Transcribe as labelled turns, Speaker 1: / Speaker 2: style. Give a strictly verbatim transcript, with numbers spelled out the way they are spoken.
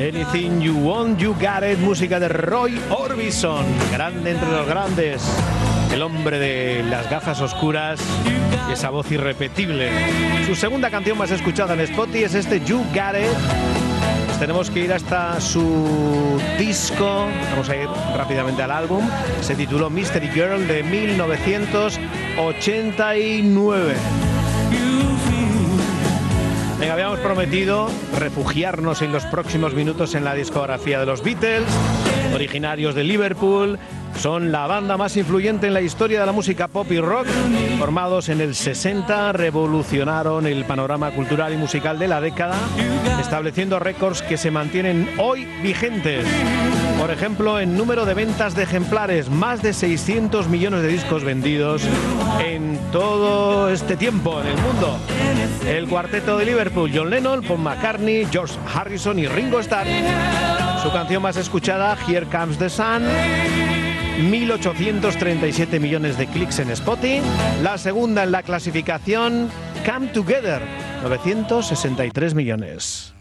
Speaker 1: Anything You Want, You Got It, música de Roy Orbison, grande entre los grandes, el hombre de las gafas oscuras y esa voz irrepetible. Su segunda canción más escuchada en Spotify es este You Got It. Pues tenemos que ir hasta su disco, vamos a ir rápidamente al álbum, se tituló Mystery Girl de mil novecientos ochenta y nueve. Venga, habíamos prometido refugiarnos en los próximos minutos en la discografía de los Beatles, originarios de Liverpool. Son la banda más influyente en la historia de la música pop y rock. Formados en el sesenta, revolucionaron el panorama cultural y musical de la década, estableciendo récords que se mantienen hoy vigentes. Por ejemplo, en número de ventas de ejemplares, más de seiscientos millones de discos vendidos en todo este tiempo en el mundo. El cuarteto de Liverpool, John Lennon, Paul McCartney, George Harrison y Ringo Starr. Su canción más escuchada, Here Comes the Sun, mil ochocientos treinta y siete millones de clics en Spotify. La segunda en la clasificación, Come Together, novecientos sesenta y tres millones.